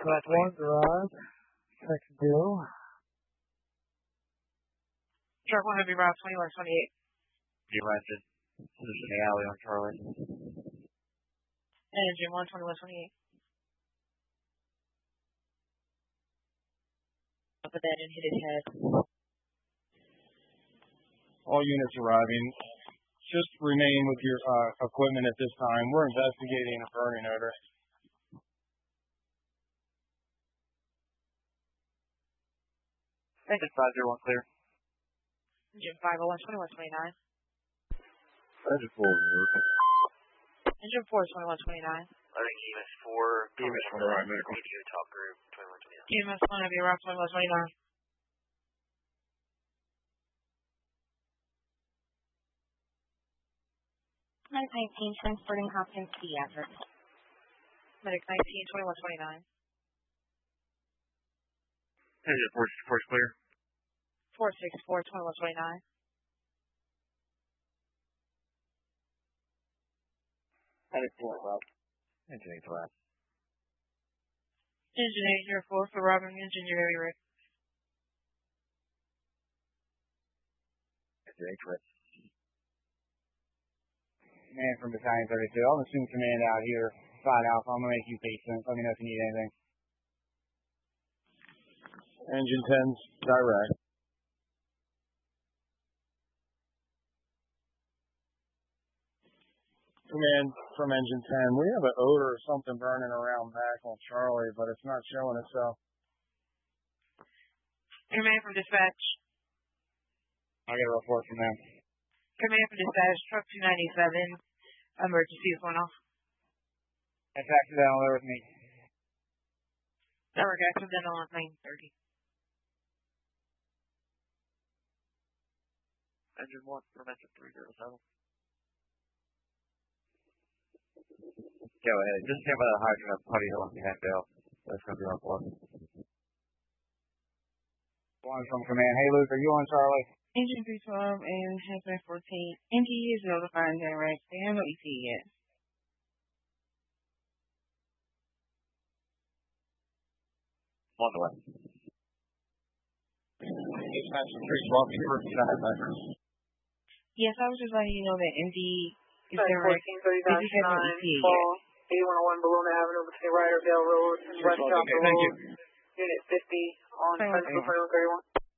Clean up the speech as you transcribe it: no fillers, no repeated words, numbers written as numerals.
Track 1, garage. Track 2. Track 1, heavy route 2128. View engine. This is in the alley on Charlie. Engine 12128. Up with that and hit his head. All units arriving. Just remain with your equipment at this time. We're investigating a burning odor. Engine 501 clear. Engine 501 2129. Engine 4 work. Engine 4 is 2129. Loading EMS 4. EMS 4, right, medical. EMS top group 2129. EMS 1, heavy route 2129. Medic 19, transporting Hopkins Pediatrics. Medic 19 2129. Engine 4 clear. 464 2129. Medic 4 left. Engine 8 left. Engine 804 for Robin, engine Jerry Rick. Engine 8 left. Man from Battalion 32. I'll assume command out here. 5 Alpha. I'm going to make you patient. Let me know if you need anything. Engine 10's direct. Command from Engine 10. We have an odor of something burning around back on Charlie, but it's not showing itself. Command from dispatch. I get a report from them. Command from dispatch, truck 297. Emergency is going off. That's accidental. There with me. Network accidental on 930. Engine 1 from engine 307. Go ahead. Just give a hydrant up Putty Hill on the Handale. That's going to be our plug. One from command. Hey, Luke, are you on Charlie? Engine 312 and Hazmat 14. NGE is notifying direct. They haven't ET yet. On the way. Yes, I was just letting you know that NGE is direct. 1430 They just haven't ET yet. 8101 Balloon Avenue between Ryder Dale Road and West Shop Road. Thank you. Unit 50 on 31.